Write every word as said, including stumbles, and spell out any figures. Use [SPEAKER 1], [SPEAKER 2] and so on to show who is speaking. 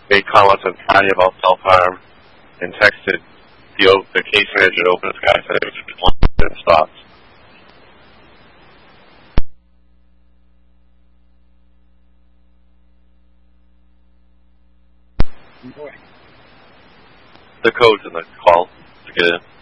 [SPEAKER 1] made comments on Friday about self-harm, and texted the, the case manager at Open Sky, said it was and stopped. The code's in the call to get in.